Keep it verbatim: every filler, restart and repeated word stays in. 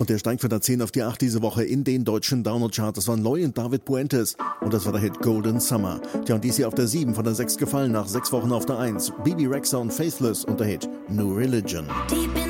Und der steigt von der zehn auf die acht diese Woche in den deutschen Download-Chart. Das waren Loy und David Puentes. Und das war der Hit Golden Summer. Tja, und dies hier auf der sieben, von der sechs gefallen, nach sechs Wochen auf der eins. Bebe Rexha und Faithless und der Hit New Religion. Deep in